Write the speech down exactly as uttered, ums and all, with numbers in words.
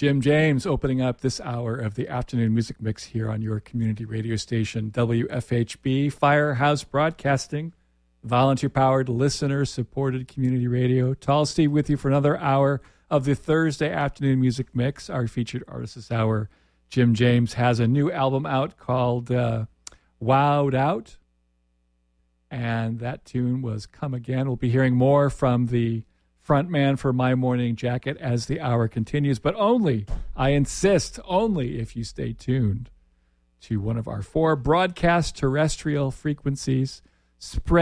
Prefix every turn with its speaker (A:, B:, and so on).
A: Jim James opening up this hour of the afternoon music mix here on your community radio station, W F H B, Firehouse Broadcasting, volunteer-powered, listener-supported community radio. Tall Steve with you for another hour of the Thursday afternoon music mix. Our featured artist this hour, Jim James, has a new album out called uh, Wowed Out, and that tune was Come Again. We'll be hearing more from the frontman for My Morning Jacket as the hour continues, but only, I insist, only if you stay tuned to one of our four broadcast terrestrial frequencies spread